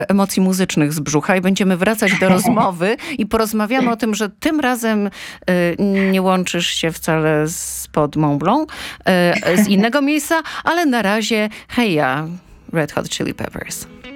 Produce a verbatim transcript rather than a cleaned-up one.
emocji muzycznych z brzucha i będziemy wracać do rozmowy i porozmawiamy o tym, że tym razem y, nie łączysz się wcale z pod Mont Blanc, y, z innego miejsca, ale na razie hej ja, Red Hot Chili Peppers.